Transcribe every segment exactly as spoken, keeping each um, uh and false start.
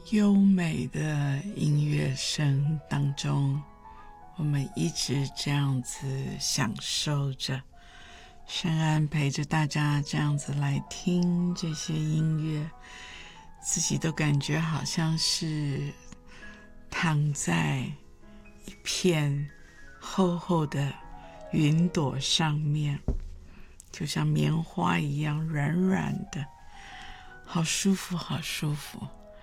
优美的音乐声当中，我们一直这样子享受着，深安陪着大家这样子来听这些音乐，自己都感觉好像是躺在一片厚厚的云朵上面，就像棉花一样软软的，好舒服好舒服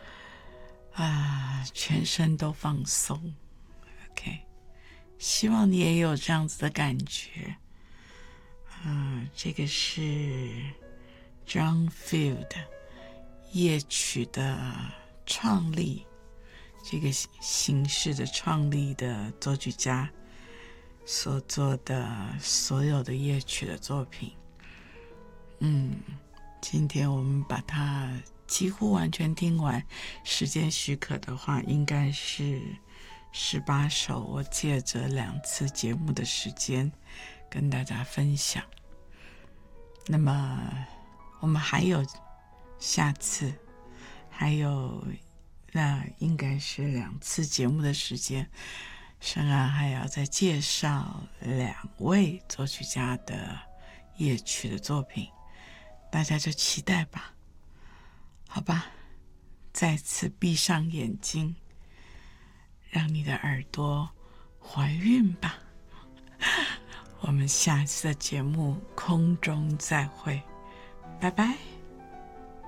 啊，全身都放松。 OK， 希望你也有这样子的感觉。嗯，这个是 John Field 夜曲的创立，这个形式的创立的作曲家所做的所有的夜曲的作品。嗯，今天我们把它几乎完全听完，时间许可的话应该是十八首，我借着两次节目的时间跟大家分享。那么我们还有下次，还有那应该是两次节目的时间，深安还要再介绍两位作曲家的夜曲的作品，大家就期待吧。好吧，再次闭上眼睛，让你的耳朵怀孕吧。我们下次的节目空中再会，拜拜。